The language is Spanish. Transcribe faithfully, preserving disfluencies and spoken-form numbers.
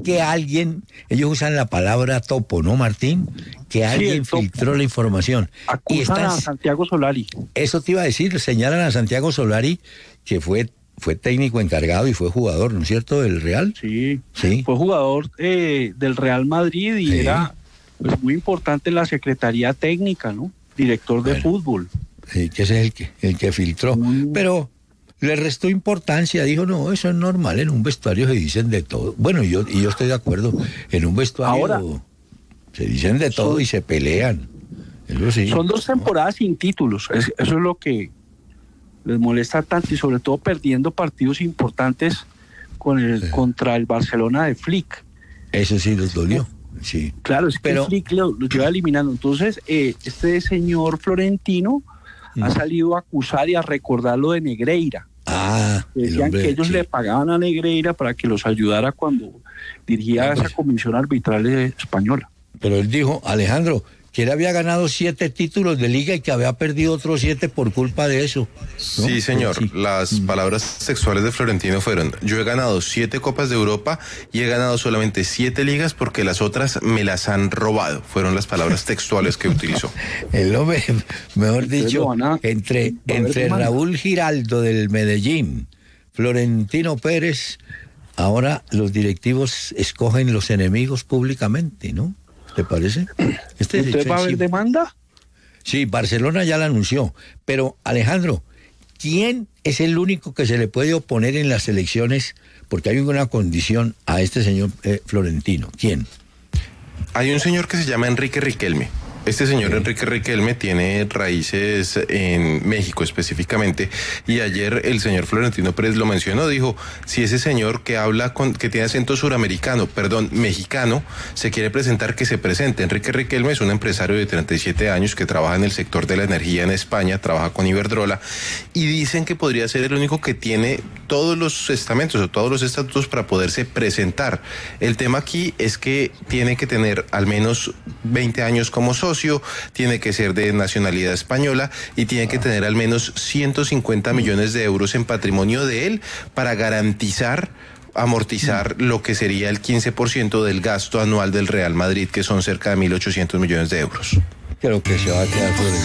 que alguien, ellos usan la palabra topo, ¿no, Martín? Que alguien sí, filtró la información. Acusan y están, a Santiago Solari. Eso te iba a decir, señalan a Santiago Solari, que fue, fue técnico encargado y fue jugador, ¿no es cierto?, del Real. Sí, sí. fue jugador eh, del Real Madrid y sí. era pues, muy importante en la Secretaría Técnica, ¿no? Director de bueno, fútbol. Sí, que ese es el que, el que filtró. Mm. Pero le restó importancia, dijo, no, eso es normal, en un vestuario se dicen de todo. Bueno, yo, y yo estoy de acuerdo, en un vestuario Ahora, se dicen de todo son, y se pelean. Eso sí, son dos temporadas ¿no? sin títulos, es, eso es lo que les molesta tanto y sobre todo perdiendo partidos importantes con el, sí. contra el Barcelona de Flick. Eso sí les dolió. Sí. Claro, es que Pero, Flick lo, lo lleva eliminando. Entonces, eh, este señor Florentino mm. ha salido a acusar y a recordar lo de Negreira. Ah, decían hombre, que ellos sí. le pagaban a Negreira para que los ayudara cuando dirigía esa comisión arbitral española. Pero él dijo, Alejandro, que él había ganado siete títulos de liga y que había perdido otros siete por culpa de eso, ¿no? Sí, señor. Sí. Las mm. palabras sexuales de Florentino fueron: yo he ganado siete Copas de Europa y he ganado solamente siete ligas porque las otras me las han robado. Fueron las palabras textuales que utilizó. El hombre, mejor dicho, a, entre, entre Raúl Giraldo del Medellín, Florentino Pérez, ahora los directivos escogen los enemigos públicamente, ¿no? ¿Te parece? Este ¿Usted va a haber demanda? Sí, Barcelona ya la anunció. Pero, Alejandro, ¿quién es el único que se le puede oponer en las elecciones? Porque hay una condición a este señor eh, Florentino. ¿Quién? Hay un señor que se llama Enrique Riquelme. Este señor sí. Enrique Riquelme tiene raíces en México específicamente, y ayer el señor Florentino Pérez lo mencionó, dijo, si ese señor que habla con, que tiene acento suramericano, perdón, mexicano, se quiere presentar, que se presente. Enrique Riquelme es un empresario de treinta y siete años que trabaja en el sector de la energía en España, trabaja con Iberdrola, y dicen que podría ser el único que tiene todos los estamentos o todos los estatutos para poderse presentar. El tema aquí es que tiene que tener al menos veinte años como socio, tiene que ser de nacionalidad española y tiene que tener al menos ciento cincuenta millones de euros en patrimonio de él para garantizar, amortizar lo que sería el quince por ciento del gasto anual del Real Madrid, que son cerca de mil ochocientos millones de euros. Creo que se va a quedar por